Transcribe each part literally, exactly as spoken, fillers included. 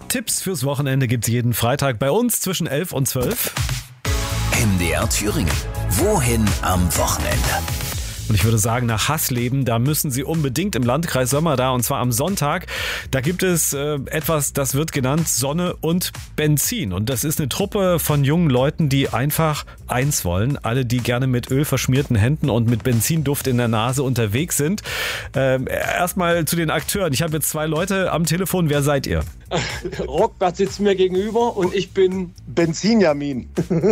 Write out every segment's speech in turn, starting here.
Tipps fürs Wochenende gibt's jeden Freitag bei uns zwischen elf und zwölf. M D R Thüringen. Wohin am Wochenende? Und ich würde sagen, nach Haßleben, da müssen Sie unbedingt im Landkreis Sömmerda, und zwar am Sonntag. Da gibt es äh, etwas, das wird genannt Sonne und Benzin. Und das ist eine Truppe von jungen Leuten, die einfach eins wollen. Alle, die gerne mit Öl verschmierten Händen und mit Benzinduft in der Nase unterwegs sind. Ähm, erstmal zu den Akteuren. Ich habe jetzt zwei Leute am Telefon. Wer seid ihr? Rockbert sitzt mir gegenüber und ich bin Benzinjamin.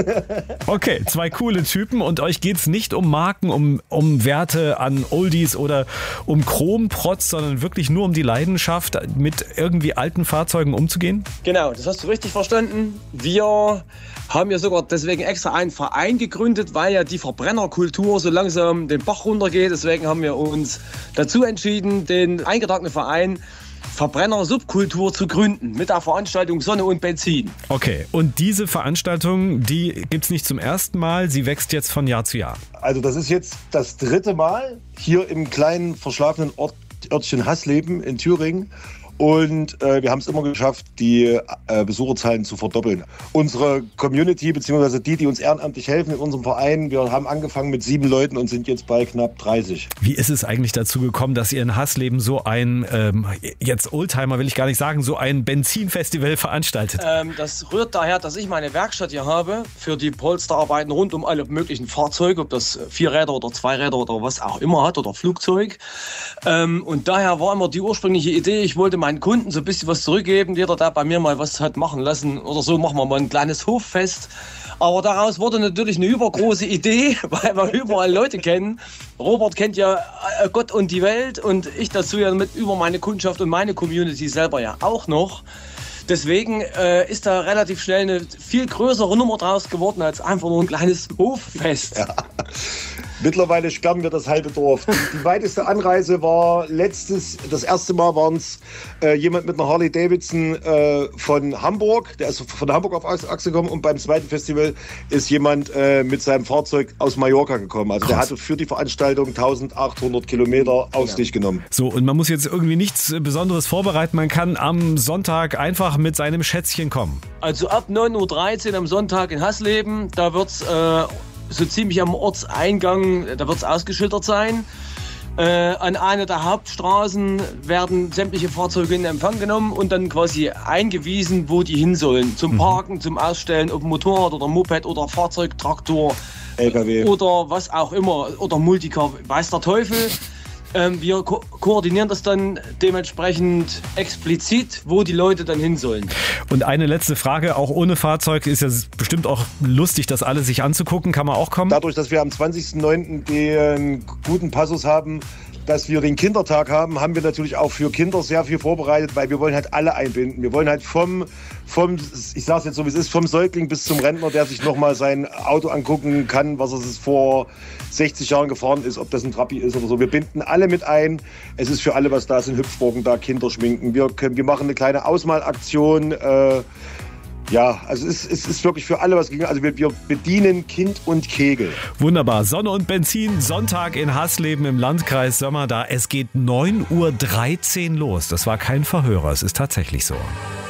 Okay, zwei coole Typen, und euch geht's nicht um Marken, um, um Werte an Oldies oder um Chromprotz, sondern wirklich nur um die Leidenschaft, mit irgendwie alten Fahrzeugen umzugehen? Genau, das hast du richtig verstanden. Wir haben ja sogar deswegen extra einen Verein gegründet, weil ja die Verbrennerkultur so langsam den Bach runtergeht. Deswegen haben wir uns dazu entschieden, den eingetragenen Verein Verbrenner-Subkultur zu gründen mit der Veranstaltung Sonne und Benzin. Okay, und diese Veranstaltung, die gibt's nicht zum ersten Mal, sie wächst jetzt von Jahr zu Jahr. Also das ist jetzt das dritte Mal hier im kleinen verschlafenen Ort, Örtchen Haßleben in Thüringen. Und äh, wir haben es immer geschafft, die äh, Besucherzahlen zu verdoppeln. Unsere Community, beziehungsweise die, die uns ehrenamtlich helfen in unserem Verein, wir haben angefangen mit sieben Leuten und sind jetzt bei knapp dreißig. Wie ist es eigentlich dazu gekommen, dass ihr in Haßleben so ein, ähm, jetzt Oldtimer will ich gar nicht sagen, so ein Benzinfestival veranstaltet? Ähm, das rührt daher, dass ich meine Werkstatt hier habe für die Polsterarbeiten rund um alle möglichen Fahrzeuge, ob das Vierräder oder Zweiräder oder was auch immer hat oder Flugzeug. Ähm, und daher war immer die ursprüngliche Idee, ich wollte meinen Kunden so ein bisschen was zurückgeben. Jeder, der bei mir mal was hat machen lassen oder so, machen wir mal ein kleines Hoffest. Aber daraus wurde natürlich eine übergroße Idee, weil wir überall Leute kennen. Robert kennt ja Gott und die Welt und ich dazu ja mit über meine Kundschaft und meine Community selber ja auch noch. Deswegen äh, ist da relativ schnell eine viel größere Nummer draus geworden als einfach nur ein kleines Hoffest. Ja. Mittlerweile sperren wir das halbe Dorf. Die, die weiteste Anreise war letztes, das erste Mal waren es äh, jemand mit einer Harley Davidson äh, von Hamburg, der ist von Hamburg auf Achse gekommen, und beim zweiten Festival ist jemand äh, mit seinem Fahrzeug aus Mallorca gekommen. Also der hatte für die Veranstaltung eintausendachthundert Kilometer auf sich genommen. So, und man muss jetzt irgendwie nichts Besonderes vorbereiten, man kann am Sonntag einfach mit seinem Schätzchen kommen. Also ab neun Uhr dreizehn am Sonntag in Haßleben, da wird's äh, so ziemlich am Ortseingang, da wird es ausgeschildert sein. Äh, an einer der Hauptstraßen werden sämtliche Fahrzeuge in Empfang genommen und dann quasi eingewiesen, wo die hin sollen. Zum Parken, zum Ausstellen, ob Motorrad oder Moped oder Fahrzeug, Traktor, L K W oder was auch immer, oder Multicar, weiß der Teufel. Ähm, wir ko- koordinieren das dann dementsprechend explizit, wo die Leute dann hin sollen. Und eine letzte Frage, auch ohne Fahrzeug ist ja bestimmt auch lustig, das alles sich anzugucken. Kann man auch kommen? Dadurch, dass wir am zwanzigsten neunten den guten Passus haben, dass wir den Kindertag haben, haben wir natürlich auch für Kinder sehr viel vorbereitet, weil wir wollen halt alle einbinden. Wir wollen halt vom, vom ich sage es jetzt so wie es ist, vom Säugling bis zum Rentner, der sich nochmal sein Auto angucken kann, was es vor sechzig Jahren gefahren ist, ob das ein Trabi ist oder so. Wir binden alle mit ein. Es ist für alle was da, es sind Hüpfburgen da, Kinder schminken. Wir, können, wir machen eine kleine Ausmalaktion. Äh, Ja, also es, es ist wirklich für alle was gegangen. Also wir, wir bedienen Kind und Kegel. Wunderbar. Sonne und Benzin, Sonntag in Haßleben im Landkreis Sömmerda. Es geht neun Uhr dreizehn los. Das war kein Verhörer, es ist tatsächlich so.